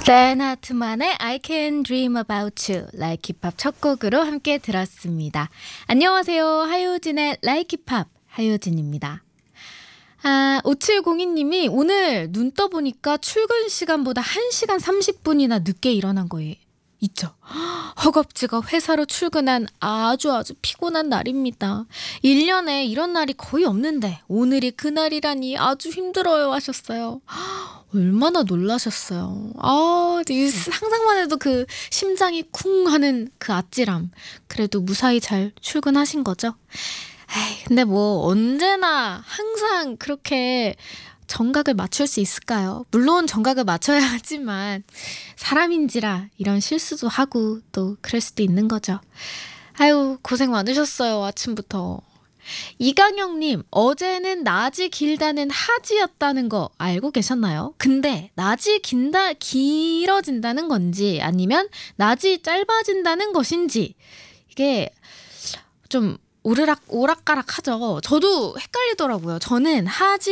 댄 하트만의 I Can Dream About You Like 힙합 첫 곡으로 함께 들었습니다. 안녕하세요. 하효진의 Like 힙합 하효진입니다. 5702님이 오늘 눈 떠보니까 출근 시간보다 1시간 30분이나 늦게 일어난 거예요. 있죠. 허겁지겁 회사로 출근한 아주 피곤한 날입니다. 1년에 이런 날이 거의 없는데 오늘이 그날이라니 아주 힘들어요 하셨어요. 얼마나 놀라셨어요. 상상만 해도 그 심장이 쿵 하는 그 아찔함. 그래도 무사히 잘 출근하신 거죠? 근데 뭐 언제나 항상 그렇게 정각을 맞출 수 있을까요? 물론 정각을 맞춰야 하지만 사람인지라 이런 실수도 하고 또 그럴 수도 있는 거죠. 아유, 고생 많으셨어요. 아침부터. 이강영님, 어제는 낮이 길다는 하지였다는 거 알고 계셨나요? 근데 낮이 길어진다는 건지 아니면 낮이 짧아진다는 것인지 이게 좀 오락가락 하죠. 저도 헷갈리더라고요. 저는 하지